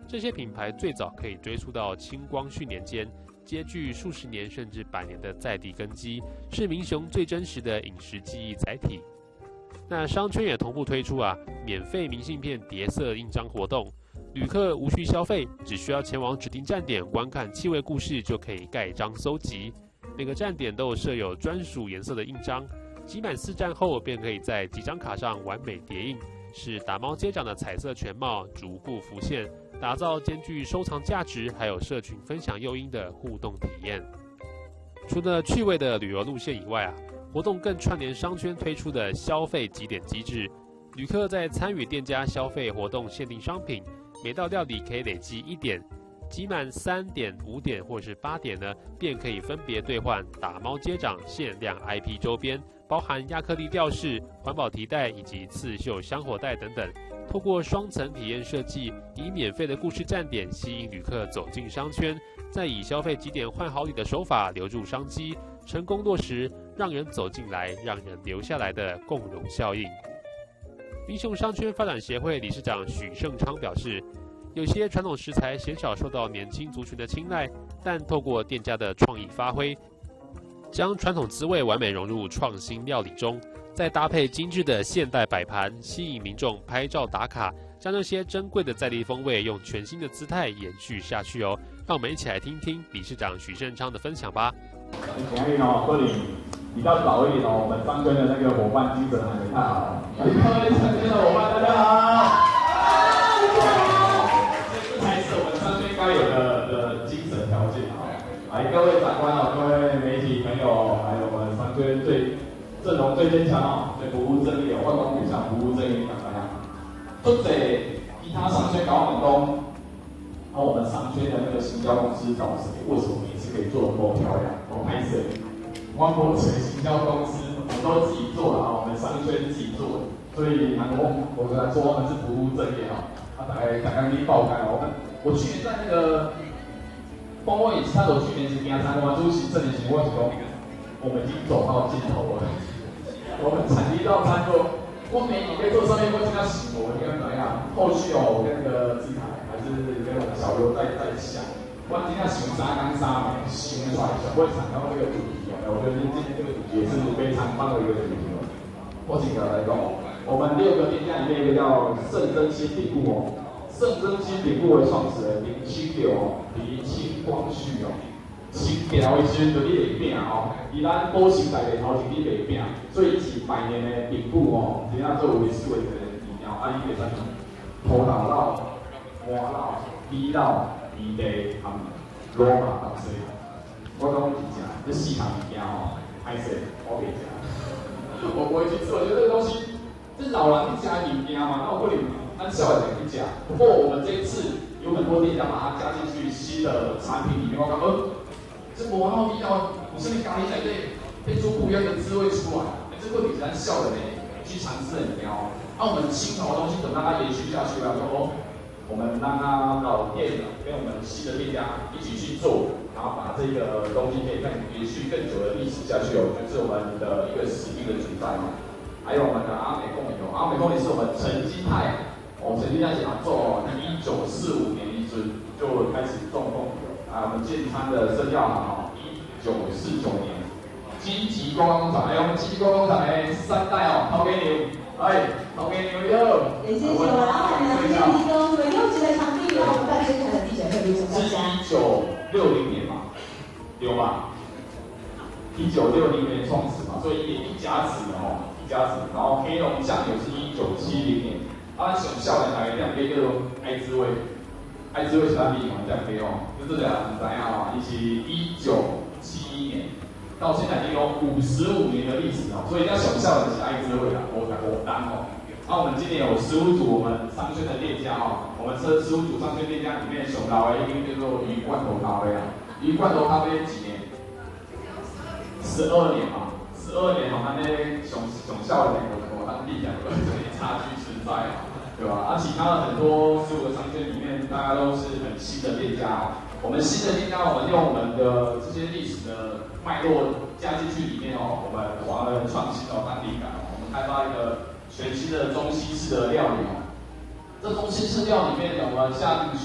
这些品牌最早可以追溯到清光绪年间，兼具数十年甚至100年的在地根基，是民雄最真实的饮食记忆载体。那商圈也同步推出免费明信片叠色印章活动，旅客无需消费，只需要前往指定站点观看气味故事就可以盖章搜集。每个站点都有设有专属颜色的印章，集满4站后便可以在几张卡上完美叠印，使打猫街长的彩色全貌逐步浮现，打造兼具收藏价值还有社群分享诱因的互动体验。除了趣味的旅游路线以外活动更串联商圈推出的消费集点机制，旅客在参与店家消费活动限定商品，每道料理可以累积1点，集满3点、5点或是8点呢，便可以分别兑换打猫街长限量 IP 周边，包含亚克力吊饰、环保提袋以及刺绣香火袋等等。透过双层体验设计，以免费的故事站点吸引旅客走进商圈，再以消费集点换好礼的手法留住商机，成功落实让人走进来、让人留下来的共荣效应。民雄商圈发展协会理事长许胜昌表示，有些传统食材鲜少受到年轻族群的青睐，但透过店家的创意发挥，将传统滋味完美融入创新料理中，再搭配精致的现代摆盘，吸引民众拍照打卡，将这些珍贵的在地风味用全新的姿态延续下去哦。让我们一起来听听理事长许胜昌的分享吧。 可能比较早一点我们商圈的那个伙伴精神还没太好。各位商圈的伙伴，大家好。这才是我们商圈该有的精神条件来，各位长官各位媒体朋友，还有我们商圈阵容最坚强最不务正业万工女上不务正业怎么样？都得其他商圈搞很多，然后我们商圈的那个行销公司找谁？为什么每次可以做得那么漂亮？拍谁？万国城行销公司我们都自己做我们商圈自己做，所以我跟他说他们是不务正业大概给你报开我去年在那个风波影视，他说去年是第3关主席这里情况我们已经走到尽头了。我们产地到餐桌，我每年在做上面会经常洗我应该怎么样？后续我跟那个志凯还是跟我们小刘在想。我今天想3跟3想出来，想会产到这个主题我觉得今天这个主题也是非常棒的一个主题我请个来讲，我们6个店家里面一个叫圣真新品部圣真新品部的创始人林清流李清光绪清条的时阵就你袂拼伊咱保兴内面头前你袂拼，所以是100年的品部真正做为数的一个饮料你袂使土豆佬、麻佬、米佬。伊的含罗马到水，我讲真正，这4项物件歹势，我袂食。我不会去吃，我觉得这个东西，这老人去吃的物件嘛，那我不能按小人去吃。不过我们这一次有很多店家把它加进去新的产品里面，我讲这麻辣味道，有什么咖喱在内，配出不一样的滋味出来，这会比咱小人去尝试的物件我们新潮的东西等它延续下去了，说我们让他老店跟我们新的店家一起去做，然后把这个东西可以更延续更久的历史下去就是我们的一个实力的存在还有我们的阿美贡阿美贡也是我们陈金泰，陈金泰想做1945年就开始种凤梨我们建昌的生药行1949年，金吉观光工厂，我们金吉观光工厂的3代陶给牛。陶给牛哟！ 也谢谢我们老板娘今天提供这个优质的场地，让我们办宣传的记者特别请大家。 是1960年嘛，有吧？1960年创始嘛，所以一家子一家子，然后黑龙酱油是1970年，上校的台两边叫做爱滋味，爱滋味是哪里？我们讲可以就这两知影伊是1971年。到现在已经有55年的历史所以要想笑的是爱滋味我单我们今年有15组我们商圈的店家我们这15组商圈店家里面上老的一个叫做鱼罐头咖啡鱼罐头咖啡几年？12年12年那上笑的我当地讲有点差距存在对吧？其他的很多15个商圈里面，大家都是很新的店家我们新的店家，我们用我们的这些历史的脉络加进去里面我们华人创新当地感我们开发一个全新的中西式的料理这中西式料理里面我们下进去